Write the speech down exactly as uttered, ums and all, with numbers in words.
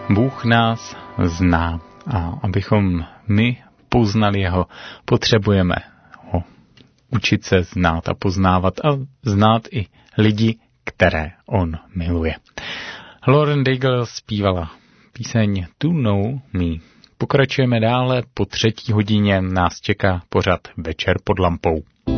Bůh nás zná a abychom my poznali jeho, potřebujeme ho učit se znát a poznávat a znát i lidi, které on miluje. Lauren Daigle zpívala píseň To Know Me. Pokračujeme dále, po třetí hodině nás čeká pořad Večer pod lampou.